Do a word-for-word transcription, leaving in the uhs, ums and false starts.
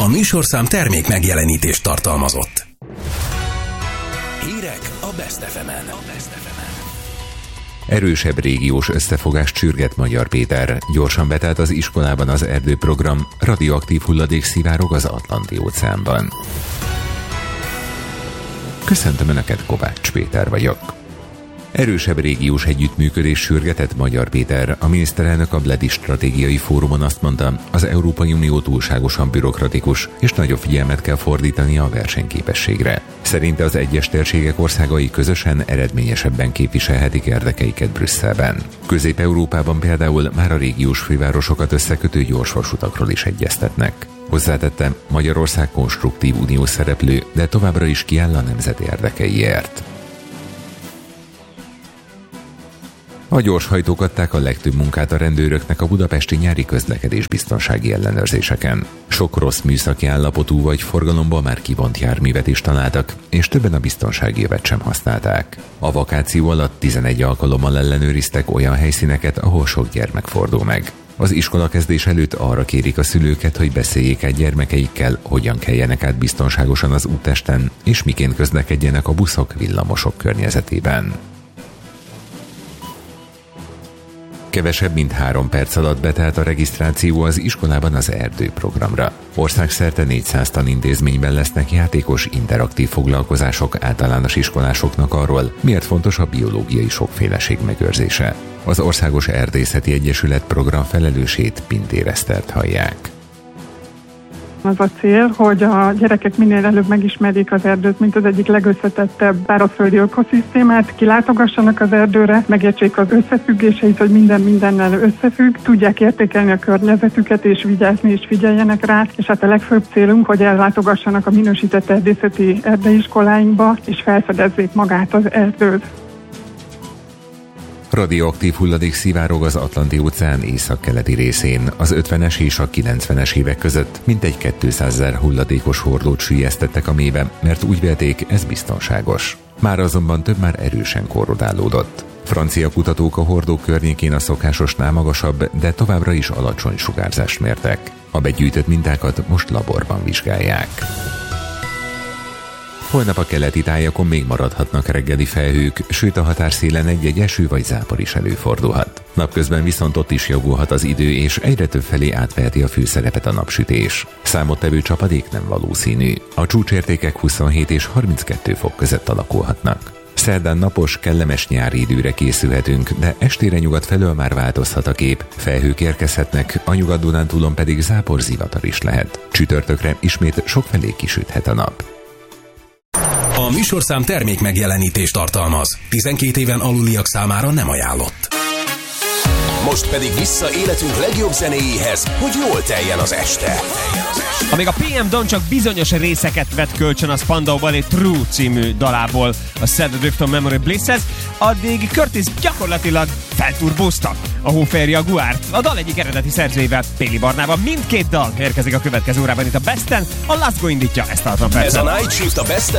A műsorszám termék megjelenítést tartalmazott. Hírek a Best ef emen. Erősebb régiós összefogást sürget Magyar Péter. Gyorsan betelt az iskolában az erdőprogram, radioaktív hulladék szivárog az Atlanti-óceánban. Köszöntöm Önöket, Kovács Péter vagyok. Erősebb régiós együttműködés sürgetett Magyar Péter. A miniszterelnök a Bledi Stratégiai Fórumon azt mondta, az Európai Unió túlságosan bürokratikus, és nagyobb figyelmet kell fordítani a versenyképességre. Szerinte az egyes térségek országai közösen eredményesebben képviselhetik érdekeiket Brüsszelben. Közép-Európában például már a régiós fővárosokat összekötő gyorsvasutakról is egyeztetnek. Hozzátette, Magyarország konstruktív uniós szereplő, de továbbra is kiáll a nemzeti érdekeiért. A gyorshajtók adták a legtöbb munkát a rendőröknek a budapesti nyári közlekedés biztonsági ellenőrzéseken. Sok rossz műszaki állapotú vagy forgalomból már kivont járművet is találtak, és többen a biztonsági övet sem használták. A vakáció alatt tizenegy alkalommal ellenőriztek olyan helyszíneket, ahol sok gyermek fordul meg. Az iskolakezdés előtt arra kérik a szülőket, hogy beszéljék át gyermekeikkel, hogyan keljenek át biztonságosan az úttesten, és miként közlekedjenek a buszok, villamosok környezetében. Kevesebb mint három perc alatt betelt a regisztráció az iskolában az erdőprogramra. Országszerte négyszáz tanintézményben lesznek játékos, interaktív foglalkozások általános iskolásoknak arról, miért fontos a biológiai sokféleség megőrzése. Az Országos Erdészeti Egyesület program felelősét, Pintér Esztert hallják. Az a cél, hogy a gyerekek minél előbb megismerjék az erdőt, mint az egyik legösszetettebb szárazföldi ökoszisztémát, kilátogassanak az erdőre, megértsék az összefüggéseit, hogy minden mindennel összefügg, tudják értékelni a környezetüket, és vigyázni és figyeljenek rá, és hát a legfőbb célunk, hogy ellátogassanak a minősített erdészeti erdeiskoláinkba, és felfedezzék magát az erdőt. Radioaktív hulladék szivárog az Atlanti-óceán északkeleti részén. Az ötvenes és a kilencvenes évek között mintegy kétszázezer hulladékos hordót süllyesztettek a mélybe, mert úgy vélték, ez biztonságos. Már azonban több már erősen korrodálódott. Francia kutatók a hordók környékén a szokásosnál magasabb, de továbbra is alacsony sugárzást mértek. A begyűjtött mintákat most laborban vizsgálják. Holnap a keleti tájakon még maradhatnak reggeli felhők, sőt a határszélen egy-egy eső vagy zápor is előfordulhat. Napközben viszont ott is javulhat az idő, és egyre több felé átveheti a főszerepet a napsütés. Számottevő csapadék nem valószínű. A csúcsértékek huszonhét és harminckettő fok között alakulhatnak. Szerdán napos, kellemes nyári időre készülhetünk, de estére nyugat felől már változhat a kép. Felhők érkezhetnek, a Nyugat-Dunántúlon pedig zápor zivatar is lehet. Csütörtökre ismét sokfelé kisüthet a nap. A műsorszám termék megjelenítést tartalmaz. tizenkét éven aluliak számára nem ajánlott. Most pedig vissza életünk legjobb zenéjéhez, hogy jól teljen az este. Amíg a pé em Don csak bizonyos részeket vett kölcsön a Spandau Ballet True című dalából a Set Adrift on Memory Bliss-hez, addig Curtis gyakorlatilag felturbózta a Hofer Jaguárt. A dal egyik eredeti szerzőjével, Péli Barnával. Mindkét dal érkezik a következő órában itt a Besten. A Laszko indítja ezt a hatvan percet. Ez a Night Shift a Best